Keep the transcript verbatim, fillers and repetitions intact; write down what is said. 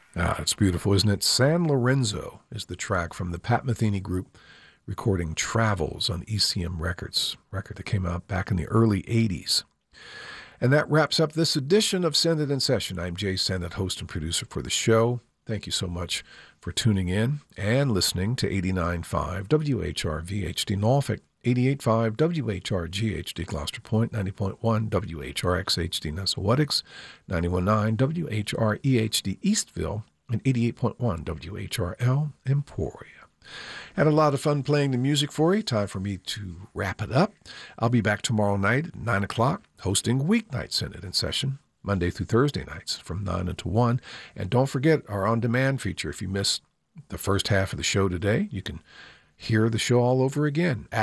Ah, it's beautiful, isn't it? San Lorenzo is the track from the Pat Metheny Group recording Travels on E C M Records, record that came out back in the early eighties. And that wraps up this edition of Send It in Session. I'm Jay Sennett, host and producer for the show. Thank you so much for tuning in and listening to eighty-nine point five W H R V H D Norfolk, eighty-eight point five W H R G H D Gloucester Point, ninety point one W H R X H D Nessawatix, ninety-one point nine W H R E H D Eastville, and eighty-eight point one W H R L Emporia. Had a lot of fun playing the music for you. Time for me to wrap it up. I'll be back tomorrow night at nine o'clock, hosting Weeknight Send It in Session, Monday through Thursday nights from nine until one. And don't forget our on-demand feature. If you missed the first half of the show today, you can hear the show all over again